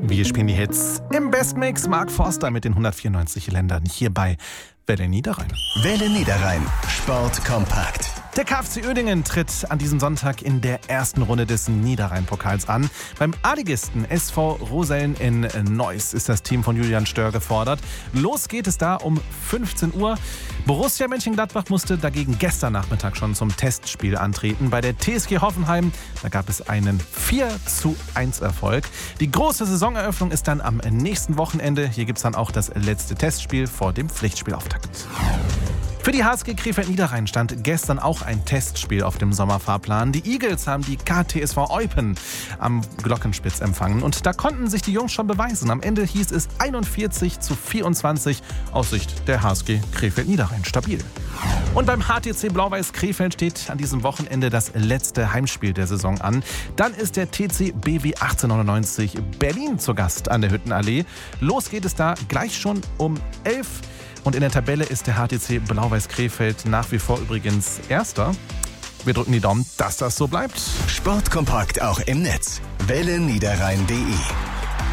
Wir spielen die Hits im Bestmix. Mark Forster mit den 194 Ländern hier bei Welle Niederrhein. Welle Niederrhein, Sport kompakt. Der KfC Uerdingen tritt an diesem Sonntag in der ersten Runde des Niederrhein-Pokals an. Beim A-Ligisten SV Rosellen in Neuss ist das Team von Julian Stör gefordert. Los geht es da um 15 Uhr. Borussia Mönchengladbach musste dagegen gestern Nachmittag schon zum Testspiel antreten. Bei der TSG Hoffenheim, da gab es einen 4:1 Erfolg. Die große Saisoneröffnung ist dann am nächsten Wochenende. Hier gibt es dann auch das letzte Testspiel vor dem Pflichtspielauftakt. Für die HSG Krefeld-Niederrhein stand gestern auch ein Testspiel auf dem Sommerfahrplan. Die Eagles haben die KTSV Eupen am Glockenspitz empfangen und da konnten sich die Jungs schon beweisen. Am Ende hieß es 41:24 aus Sicht der HSG Krefeld-Niederrhein stabil. Und beim HTC Blau-Weiß Krefeld steht an diesem Wochenende das letzte Heimspiel der Saison an. Dann ist der TC BW 1899 Berlin zu Gast an der Hüttenallee. Los geht es da gleich schon um 11 Uhr. Und in der Tabelle ist der HTC Blau-Weiß Krefeld nach wie vor übrigens Erster. Wir drücken die Daumen, dass das so bleibt. Sportkompakt auch im Netz. welleniederrhein.de